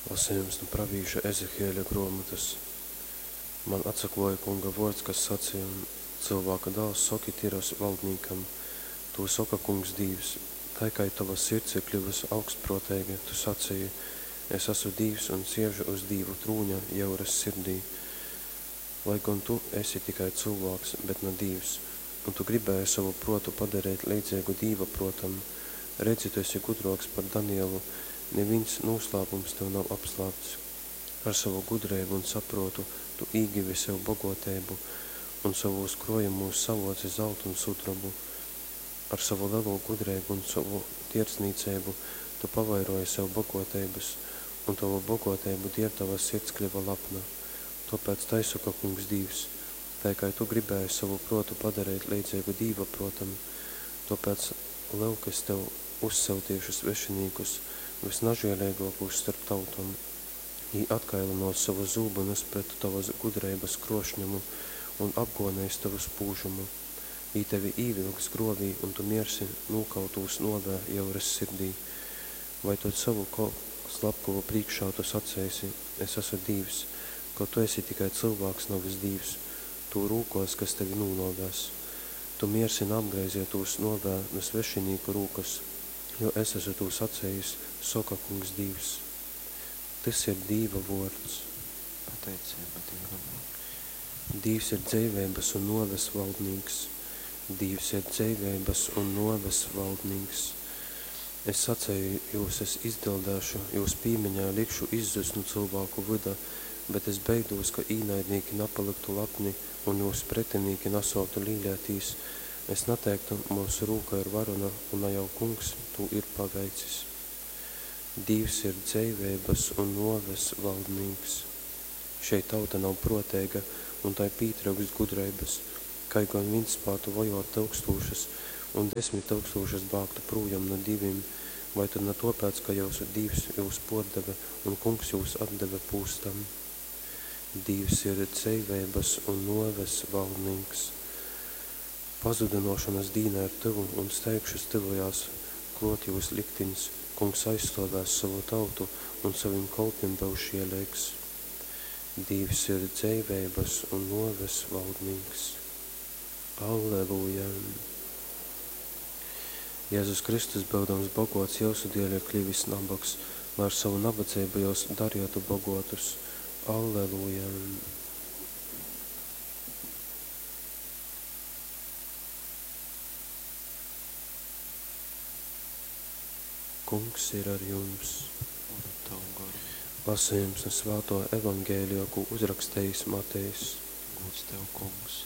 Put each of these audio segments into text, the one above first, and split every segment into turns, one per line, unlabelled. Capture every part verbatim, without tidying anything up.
Lasījums no pravīša Ezehieļa grāmatas. Man atsakoja kunga vārds, kas sacīja: cilvēka dēls soki tiras valdniekam. Tu soka kungs Dievs, tai kai tava sirds ir kļuvusi augstprotēga, tu sacīji: es esmu Dievs un ciežu uz Dievu trūņa jauras sirdī. Lai gan tu esi tikai cilvēks, bet ne Dievs, un tu gribēji savu protu padarīt līdzīgu Dieva protam. Redzi, tu esi gudroks par Danielu, neviens noslēpums tev nav apslēpts. Ar savu gudrību un saprotu tu īgivi sev bagātību un savos krojumos savoci zeltu un sudrabu. Ar savu lielo gudrību un savu tirdzniecību tu pavairoji sev bagātības, un tavu bagātību diev tava sirds kļuva lapna. Tāpēc tai saka kungs Dievs, tai kai tu gribēji savu protu padarīt līdzīgu Dieva protam, tāpēc liek es tev uzsautīšu svešinīkus, visnažēlīgākus starp tautom. Jī atkailinos savu zūbenus pret tavas gudrības krošņumu un apgonēs tavu spūžumu. Jī tevi īvilks grovī un tu miersi nūkautūs novē jauras sirdī. Vai tu savu slepkavu priekšā tu sacēsi: es esmu Dievs, ka tu esi tikai cilvēks, nevis Dievs, tu rūkos, kas tevi nūnovās. Tu miersi apgreizietos novē no svešinīku rūkas, jo es esmu tu sacējis, soka kungs Dievs. Tas ir Dieva vārds.
Pateicība Dievam.
Dievs ir dzīvības un noves valdnīgs. Dievs ir dzīvības un noves valdnīgs. Es sacēju, jūs es izdildēšu, jūs pīmiņā likšu izzust no cilvēku vida, bet es beidos, ka īnaidnīki napaliktu lapni un jūs pretinīki nasautu līļētīs. Es neteiktu, mūsu rūka ir varona un jau kungs tu ir paveicis. Dievs ir dzīvības un noves valdnīgs. Šeit tauta nav protēga un tai pītrauks gudrības, kai gan viņš spātu vajot tūkstošas un desmit tūkstošas bāgtu prūjam no diviem, vai tad ne tāpēc, ka jūsu Dievs jūs pordeve un kungs jūs atdeve pūstam. Dievs ir dzīvības un noves valdnīgs. Pazudinošanas dīnā ir tuvu un steigšas tuvojās klot jūs liktiņas. Kungs aizstāvēs savu tautu un saviem kalpiem būs ielēks. Dievs ir dzīvības un noves valdnīgs. Alleluja! Jēzus Kristus, būdams bagāts, jūsu dēļ ir kļuvis nabags, lai ar savu nabadzību jūs darītu bagātus. Alleluja! Kungs ir ar jums. Lasījums no svēto evangēliju, ko uzrakstējis Matejs.
Gods tev, kungs.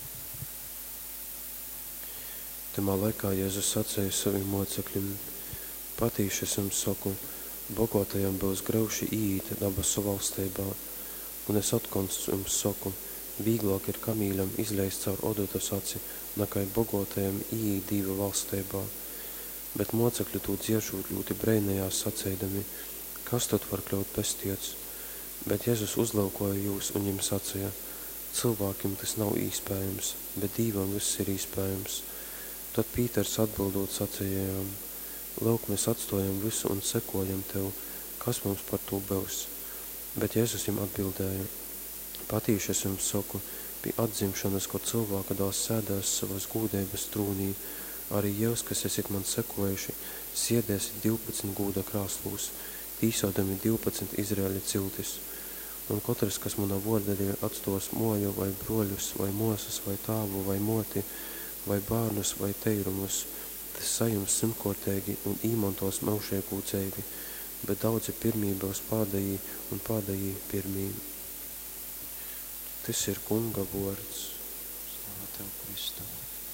Tamā laikā Jēzus sacēja saviem mocekļiem: patīši es jums saku, bagātajam būs grauši īīt dabasu valstībā, un es atkons jums saku, vīglāk ir kamīļam izleist caur odotas aci, nekā bagātajam īīt Dieva valstībā. Bet mocekļi to dziešūt ļoti breinējās sacēdami: kas tad var kļūt pestiets? Bet Jēzus uzlaukoja jūs un jums sacīja: cilvēkiem tas nav īspējams, bet Dievam viss ir īspējams. Tad Pīters atbildot sacījām: lūk, mēs atstājam visu un sekojam tev, kas mums par to būs? Bet Jēzus jums atbildēja: patīši es jums saku, pie atzimšanas, ko cilvēka dēls sēdās savas gūdības trūnī, arī jūs, kas esat man sekojuši, sēdēsiet divpadsmit gūda krāslūs, tīsādami divpadsmit Izraēļa ciltis. Un katrs, kas manā vārdā ir atstos moju vai broļus, vai mosas, vai tāvu, vai moti, vai bērnus, vai teirumus, tas sajums simtkārtīgi un īmantos maušēkū dzeivi, bet daudzi pirmī būs pādējī un pādējī pirmī. Tas ir kunga vārds.
Slava tev, Kristu.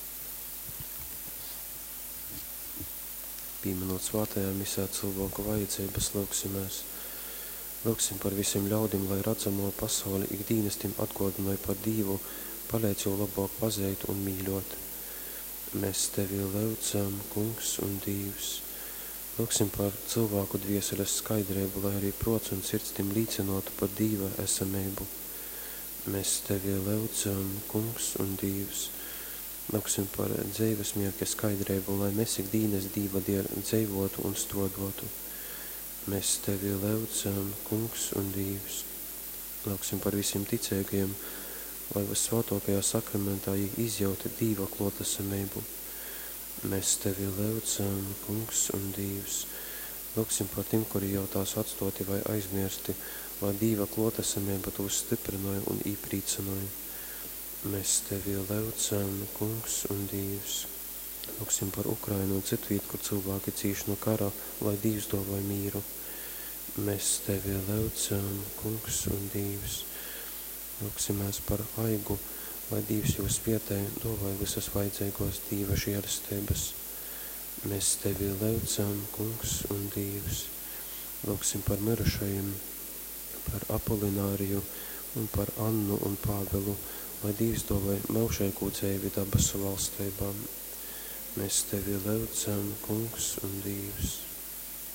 Pieminot svātajā misā cilvēku vajadzības, lūksimies. Lūksim par visiem ļaudim, lai redzamo pasauli ikdīnestim atgādināja par Dievu, palīdz jau labāk pazeit un mīļot. Mēs tevi lūdzam, kungs un Dievs. Lūksim par cilvēku dvieseles skaidrību, lai arī prots un sirds tim līdzinotu par Dieva esamību. Mēs tevi lūdzam, kungs un Dievs. Lūksim par dzīvesmierka skaidrību, lai mēs ikdīnes Dieva dēļ dzīvotu un strodotu. Mēs tevi leucam, kungs un Dievs. Lūksim par visiem ticīgajiem, lai visvētākajā sakramentā izjauta Dieva klotesamību. Mēs tevi leucam, kungs un Dievs. Lūksim par tiem, kuri jau tās atstoti vai aizmirsti, lai Dieva klotesamība tūs stiprināja un īprīcināja. Mēs tevi leucam, kungs un Dievs. Lūksim par Ukrainu un citu vietu, kur cilvēki cīš no kara, lai Dievs dāvāj mīru. Mēs tevi leucam, kungs un Dievs. Lūksimies par aigu, lai Dievs jūs vietē dāvāj visas vajadzīgos Dieva žēlastības. Mēs tevi leucam, kungs un Dievs. Lūksim par mirušajiem, par Apolināriju un par Annu un Pāvelu, lai Dievs dāvāj mūžīgu dzīvi debesu valstībām. Mēs tevi leucam, kungs un Dievs.